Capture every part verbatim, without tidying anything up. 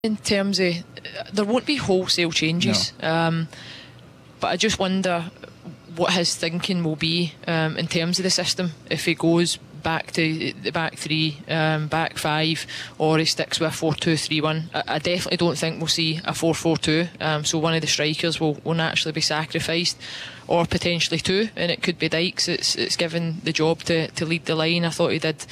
In terms of, there won't be wholesale changes, no. um, but I just wonder what his thinking will be um, in terms of the system, if he goes back to the back three, um, back five, or he sticks with a four two three one. I, I definitely don't think we'll see a four four two, um, so one of the strikers will, will naturally be sacrificed, or potentially two, and it could be Dykes. It's, it's given the job to, to lead the line. I thought he did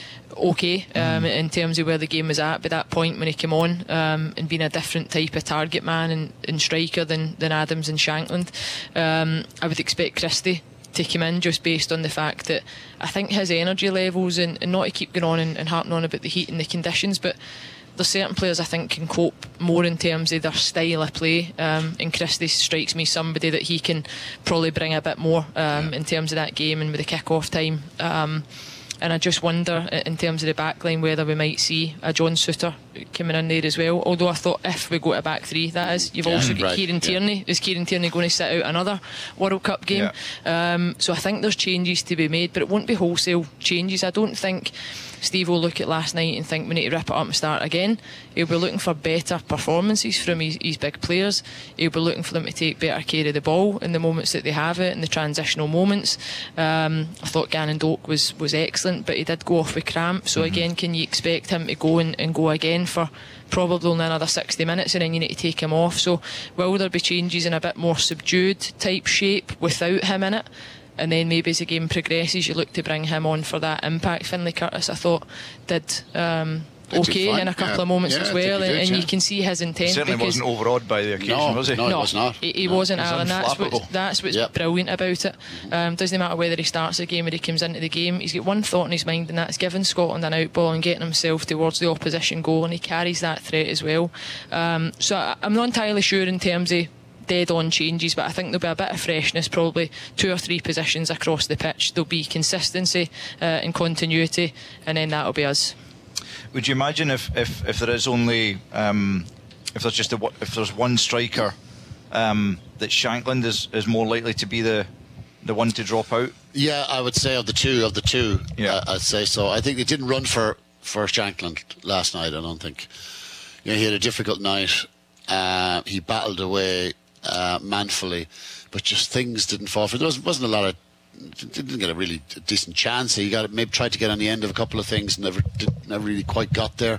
okay um, mm. in terms of where the game was at by that point when he came on, um, and being a different type of target man and, and striker than, than Adams and Shankland. um, I would expect Christie to come in just based on the fact that I think his energy levels, and, and not to keep going on and, and harping on about the heat and the conditions, but there's certain players I think can cope more in terms of their style of play, um, and Christie strikes me somebody that he can probably bring a bit more um, yeah. in terms of that game and with the kick-off time. um, And I just wonder, in terms of the backline, whether we might see a John Souttar coming in there as well. Although I thought if we go to back three, that is, you've yeah, also got right, Kieran Tierney. Yeah. Is Kieran Tierney going to sit out another World Cup game? Yeah. Um, so I think there's changes to be made, but it won't be wholesale changes. I don't think Steve will look at last night and think we need to rip it up and start again. He'll be looking for better performances from his, his big players. He'll be looking for them to take better care of the ball in the moments that they have it, in the transitional moments. Um, I thought Gannon Doak was, was excellent, but he did go off with cramp. So mm-hmm. again, can you expect him to go and, and go again for probably only another sixty minutes, and then you need to take him off? So will there be changes in a bit more subdued type shape without him in it? And then maybe as the game progresses, you look to bring him on for that impact. Finlay Curtis, I thought, did um, okay in a couple yeah. of moments yeah, as well, and, and yeah. you can see his intent. He certainly wasn't overawed by the occasion, no, was he? No, no he was not. He, he no. wasn't, It was Alan. That's what, that's what's yep. brilliant about it. Um, doesn't matter whether he starts the game or he comes into the game. He's got one thought in his mind, and that's giving Scotland an out ball and getting himself towards the opposition goal, and he carries that threat as well. Um, so I, I'm not entirely sure in terms of dead on changes, but I think there'll be a bit of freshness, probably two or three positions across the pitch. There'll be consistency uh, and continuity, and then that'll be us. Would you imagine if, if, if there is only um, if there's just a, if there's one striker, um, that Shankland is, is more likely to be the the one to drop out? Yeah, I would say of the two of the two yeah. uh, I'd say so. I think they didn't run for, for Shankland last night. I don't think, you know, he had a difficult night. Uh, he battled away Uh, manfully, but just things didn't fall for. There was, wasn't a lot of, didn't get a really decent chance. He got maybe tried to get on the end of a couple of things, and never did, never really quite got there.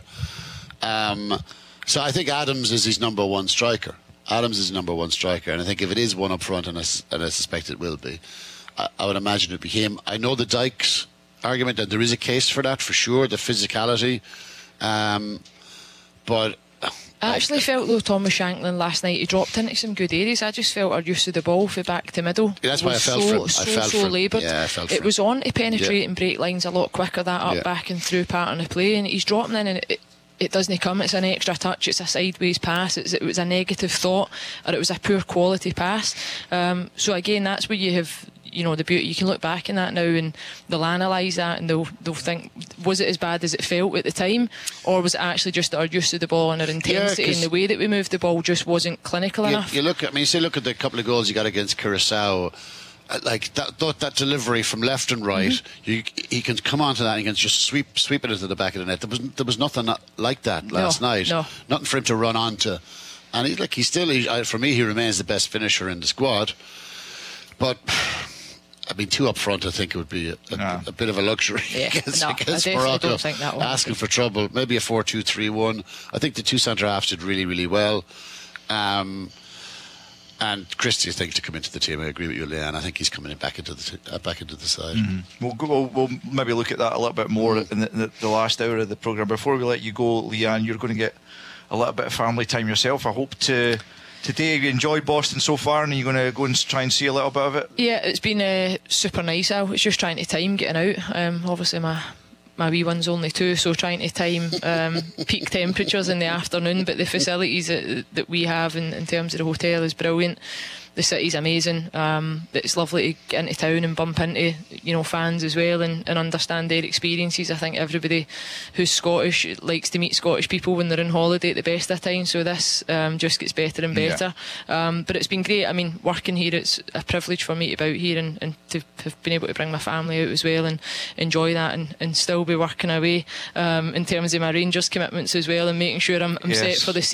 Um, so I think Adams is his number one striker. Adams is number one striker, and I think if it is one up front, and I, and I suspect it will be, I, I would imagine it'd be him. I know the Dykes argument, and there is a case for that for sure, the physicality, um, but I actually felt though Thomas Shankland last night, he dropped into some good areas. I just felt our use of the ball for back to middle yeah, that's why I felt so, for him. so, I felt so for laboured. Yeah, I felt it for was him. on to penetrate yeah. and break lines a lot quicker, that up, yeah. back and through pattern of play, and he's dropping in and it, it doesn't come. It's an extra touch, it's a sideways pass, it's, it was a negative thought, or it was a poor quality pass. Um, so again, that's where you have, you know, the beauty. You can look back in that now and they'll analyse that and they'll they'll think, was it as bad as it felt at the time, or was it actually just our use of the ball and our intensity yeah, and the way that we moved the ball just wasn't clinical you, enough? You look at, I mean, you say look at the couple of goals you got against Curaçao. Like that, that, that delivery from left and right, mm-hmm. you, he can come onto that and he can just sweep sweep it into the back of the net. There was there was nothing like that last no, night. No. Nothing for him to run onto, and he's like he's still he, for me he remains the best finisher in the squad. But I mean, two up front, I think it would be a, a, no. a bit of a luxury yeah, against, no, against I Morocco. Don't think that one. Asking for trouble, maybe a four two three one. I think the two centre halves did really really well. Um, And Christie, I think, to come into the team, I agree with you, Leanne. I think he's coming in back into the t- uh, back into the side. Mm-hmm. We'll, go, we'll we'll maybe look at that a little bit more in the, in the, the last hour of the programme. Before we let you go, Leanne, you're going to get a little bit of family time yourself. I hope to today you enjoyed Boston so far, and you're going to go and try and see a little bit of it. Yeah, it's been uh, super nice. I was just trying to time getting out. Um, obviously, my. My wee one's only two, so trying to time um, peak temperatures in the afternoon, but the facilities that, that we have in, in terms of the hotel is brilliant. the city's amazing. Um, it's lovely to get into town and bump into, you know, fans as well, and, and understand their experiences. I think everybody who's Scottish likes to meet Scottish people when they're on holiday at the best of times, so this um, just gets better and better. Yeah. Um, but it's been great. I mean, working here, it's a privilege for me to be out here and, and to have been able to bring my family out as well and enjoy that, and, and still be working away um, in terms of my Rangers commitments as well, and making sure I'm, I'm yes. set for the season.